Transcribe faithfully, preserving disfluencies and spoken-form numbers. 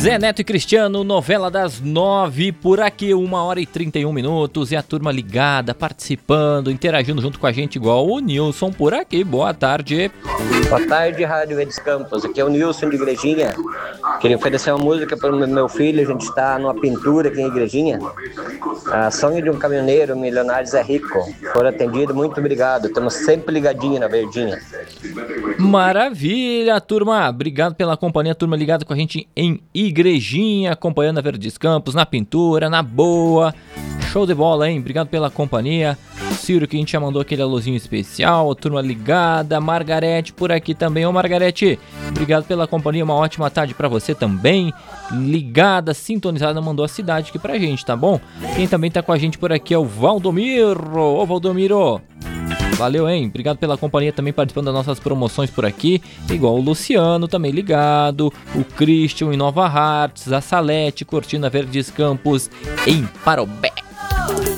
Zé Neto e Cristiano, novela das nove, por aqui, uma hora e trinta e um minutos, e a turma ligada, participando, interagindo junto com a gente, igual o Nilson por aqui. Boa tarde. Boa tarde, Rádio Verdes Campos. Aqui é o Nilson de Igrejinha. Queria oferecer uma música para o meu filho. A gente está numa pintura aqui em Igrejinha. A Sonho de um Caminhoneiro, Milionários é Rico. Foram atendidos, muito obrigado. Estamos sempre ligadinhos na Verdinha. Maravilha, turma. Obrigado pela companhia, turma ligada com a gente em Igrejinha, acompanhando a Verdes Campos, na pintura, na boa. Show de bola, hein? Obrigado pela companhia. Ciro, que a gente já mandou aquele alôzinho especial. A turma ligada. Margarete por aqui também. Ô, Margarete, obrigado pela companhia. Uma ótima tarde pra você também. Ligada, sintonizada, mandou a cidade aqui pra gente, tá bom? Quem também tá com a gente por aqui é o Valdomiro. Ô, Valdomiro, valeu, hein? Obrigado pela companhia, também participando das nossas promoções por aqui. Igual o Luciano, também ligado. O Christian em Nova Hartz. A Salete curtindo a Verdes Campos em Parobé.